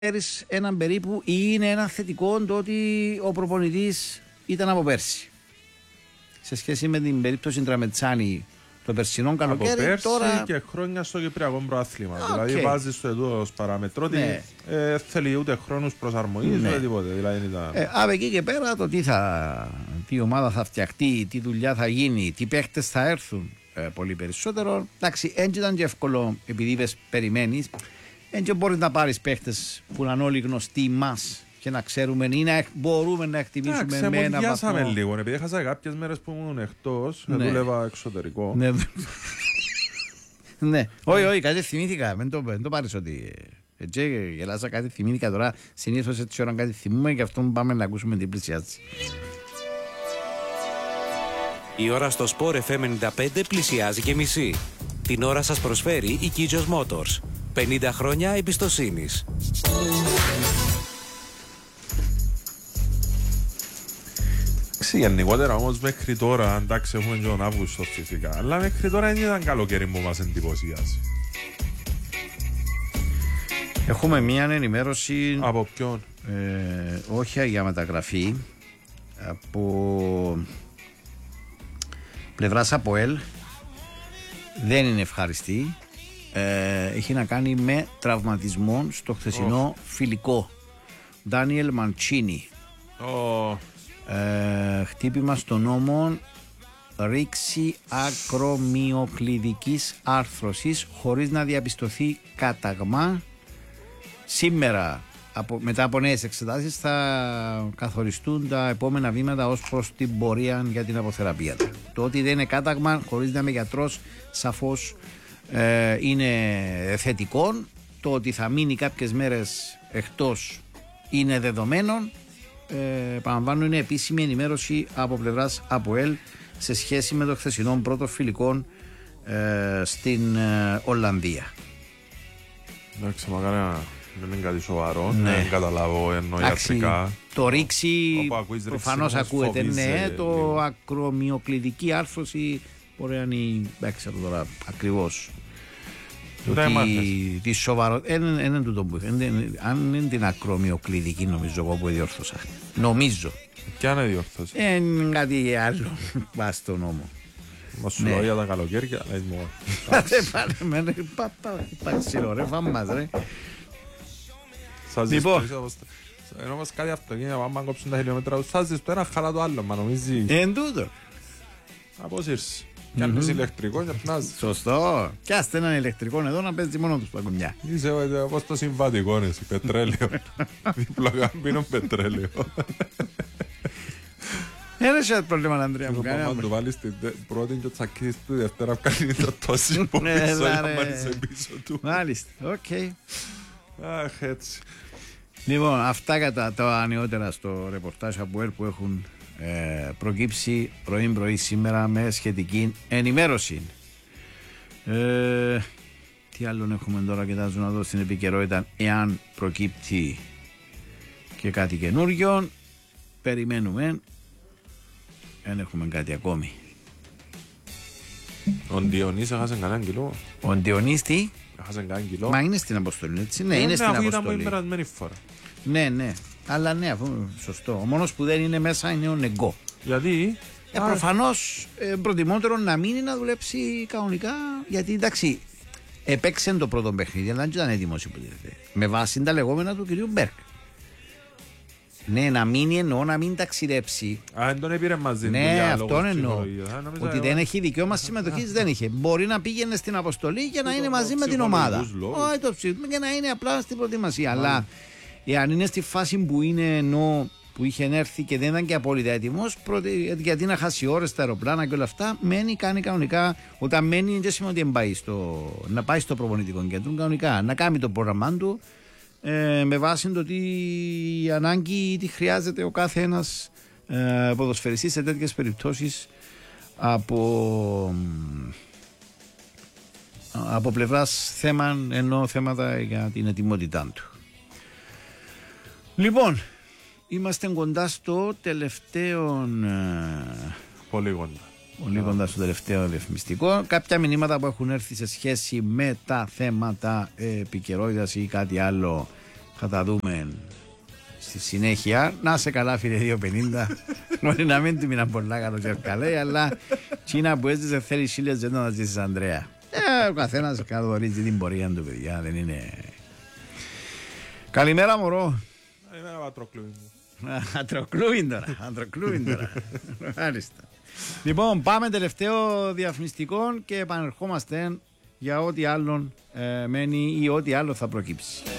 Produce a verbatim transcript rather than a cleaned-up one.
ξέρεις έναν περίπου ή είναι ένα θετικό το ότι ο προπονητής ήταν από πέρσι. Σε σχέση με την περίπτωση Ντραμετσάνη το περσινό καλοκαίρι. Από πέρσι τώρα... και χρόνια στο Κυπριακό Πρωτάθλημα. Okay. Δηλαδή βάζεις το εδώ ως παράμετρο ότι ναι. ε, θέλει ούτε χρόνους προσαρμογής ναι. ούτε τίποτε. Δηλαδή, ήταν... ε, από εκεί και πέρα το τι, θα, τι ομάδα θα φτιαχτεί, τι δουλειά θα γίνει, τι παίχτες θα έρθουν ε, πολύ περισσότερο. Εντάξει, έτσι ήταν και εύκολο επειδή δεν περιμένεις. Έτσι μπορείς να πάρεις παίχτες που είναι όλοι γνωστοί μας και να ξέρουμε ή να μπορούμε να εκτιμήσουμε yeah, με ένα βαθμό. λίγο, επειδή έχασα κάποιες μέρες που ήμουν εκτός, ναι. δούλευα εξωτερικό. Ναι, ναι. όχι, όχι, κάτι θυμήθηκα, μην το, το πάρεις ότι έτσι γελάσα, κάτι θυμήθηκα τώρα, συνήθως έτσι ώρα κάτι θυμούμε και αυτό πάμε να ακούσουμε την πλησιάζει. Η ώρα στο Sport εφ εμ ενενήντα πέντε πλησιάζει και μισή. Την ώρα σας προσφέρει η Kijos Motors. πενήντα χρόνια εμπιστοσύνης. Γενικότερα όμως μέχρι τώρα, εντάξει έχουμε και τον Αύγουστο φυσικά, αλλά μέχρι τώρα δεν ήταν καλοκαίρι που μας εντυπωσίασε. Έχουμε μία ενημέρωση. Από ποιον? Ε, όχι για μεταγραφή, από πλευράς ΑΠΟΕΛ. Δεν είναι ευχαριστή. Ε, έχει να κάνει με τραυματισμό στο χθεσινό oh. φιλικό. Ντάνιελ Μαντσίνι. Oh. Ε, χτύπημα στον ώμο, ρήξη ακρομυοκλειδικής άρθρωσης χωρίς να διαπιστωθεί κάταγμα. Σήμερα από, μετά από νέες εξετάσεις θα καθοριστούν τα επόμενα βήματα ως προς την πορεία για την αποθεραπεία. Το ότι δεν είναι κάταγμα χωρίς να είμαι γιατρός σαφώς ε, είναι θετικό. Το ότι θα μείνει κάποιες μέρες εκτός είναι δεδομένο. Ε, παραμβάνω, είναι επίσημη ενημέρωση από πλευράς ΑΠΟΕΛ σε σχέση με το χθεσινό πρώτο φιλικό ε, στην ε, Ολλανδία. Εντάξει, μακάρι να μην είναι κάτι σοβαρό, ναι. δεν καταλάβω εννοώ ιατρικά. Το ρήξη προφανώς ακούεται, ναι, το ακρομυοκλειδική άρθρωση μπορεί να είναι, δεν ξέρω τώρα ακριβώς. Ότι τη σοβαρό. Είναι τούτο που είχε. Αν είναι την ακρομυοκλειδική, νομίζω εγώ που διόρθωσα. Νομίζω. Και αν διόρθωσα. Είναι κάτι άλλο. Πα στον νόμο. Μα σου λέω για τα καλοκαίρια. Δεν πάρε με. Υπάρχει ρε, φάμε μας ρε. Λοιπόν. Ενώ μας κάτι αυτοκίνητα, άμα κόψουν τα χιλιόμετρα, θα ζεις το ένα χαλά το άλλο, μα νομίζεις. Εν τούτο. Αποσύρσεις. Κι αν είσαι ηλεκτρικό, και πνάζεις. Σωστό. Κι άστε έναν ηλεκτρικό εδώ να παίζει μόνο τους παγκομιά. Είσαι όπως το συμβατικό, εσύ, πετρέλαιο. Διπλογά πίνουν πετρέλαιο. Δεν έχει πρόβλημα, Ανδρέα μου. Αν του βάλεις την πρώτη και τσακίσεις του Δευτέρα, κάνει το τόση που πίσω, για να είσαι πίσω του. Μάλιστα, οκ. Αχ, έτσι. Λοιπόν, αυτά κατά τα νεότερα στο ρεπορτάζ από ΕΡ που έχουν ε, προκύψει πρωί-πρωί σήμερα με σχετική ενημέρωση. Ε, τι άλλον έχουμε τώρα, κοιτάζω να δω στην επικαιρότητα, εάν προκύπτει και κάτι καινούριο. Περιμένουμε. Δεν έχουμε κάτι ακόμη. Ο Διονύς έχασε κανέναν κιλό. Ο Διονύς τι? Έχασε κανέναν κιλό. Μα είναι στην αποστολή, έτσι. Ναι, ε, είναι ναι, στην αφού αποστολή. ήταν την περασμένη φορά. Ναι, ναι. Αλλά ναι, αφού σωστό. Ο μόνος που δεν είναι μέσα είναι ο Νεγκό. Γιατί? Ε, προφανώς ε, προτιμότερο να μείνει να δουλέψει κανονικά. Γιατί εντάξει, επέξε το πρώτο παιχνίδι, αλλά δεν ήταν έτοιμος υποτίθεται. Με βάση τα λεγόμενα του κυρίου Μπέρκ. Ναι, να μείνει εννοώ να μην ταξιδέψει. Α, δεν τον έπειρε μαζί. Ναι, αυτόν εννοώ. Ότι δεν έχει δικαίωμα συμμετοχής, δεν είχε. Μπορεί να πήγαινε στην αποστολή και να είναι μαζί με την ομάδα. Όχι, το ψήφισμα και να είναι απλά στην προετοιμασία. Αλλά εάν είναι στη φάση που είναι ενώ που είχε έρθει και δεν ήταν και απόλυτα έτοιμος, γιατί να χάσει ώρες στα αεροπλάνα και όλα αυτά, μένει, κάνει κανονικά. Όταν μένει, δεν σημαίνει ότι πάει στο, να πάει στο προπονητικό κέντρο κανονικά, να κάνει το πρόγραμμά του. Ε, με βάση το ότι η ανάγκη τι χρειάζεται ο κάθε ένας ε, ποδοσφαιριστής σε τέτοιες περιπτώσεις από, από πλευράς θέμα, ενώ θέματα για την ετοιμότητά του. Λοιπόν, είμαστε κοντά στο τελευταίο ε, πολύ κοντά πολύ κοντά στο τελευταίο διαφημιστικό. Κάποια μηνύματα που έχουν έρθει σε σχέση με τα θέματα επικαιρότητας ή κάτι άλλο Θα τα δούμε στη συνέχεια. Να σε καλά, φίλε, δύο πενήντα. Μπορεί να μην του μείναν πολλά καλό και καλέ, αλλά Κίνα που έζησε θέλει χίλιες δεν να ζήσεις, Ανδρέα. Ε, ο καθένας καθορίζει την πορεία του, παιδιά. Δεν είναι. Καλημέρα, μωρό. Καλημέρα, πατροκλούιν μου. Αντροκλούιν τώρα. Αντροκλούιν τώρα. Μάλιστα. Λοιπόν, πάμε τελευταίο διαφημιστικό και επανερχόμαστε για ό,τι άλλο ε, μένει ή ό,τι άλλο θα προκύψει.